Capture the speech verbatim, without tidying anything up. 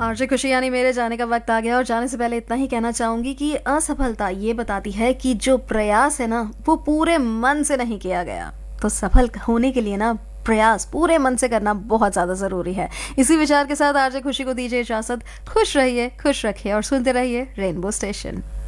RJ खुशी यानी मेरे जाने का वक्त आ गया और जाने से पहले इतना ही कहना चाहूंगी कि असफलता ये बताती है कि जो प्रयास है ना वो पूरे मन से नहीं किया गया। तो सफल होने के लिए ना प्रयास पूरे मन से करना बहुत ज्यादा जरूरी है। इसी विचार के साथ आरजे खुशी को दीजिए इजाजत। खुश रहिए, खुश रखिए और सुनते रहिए रेनबो स्टेशन।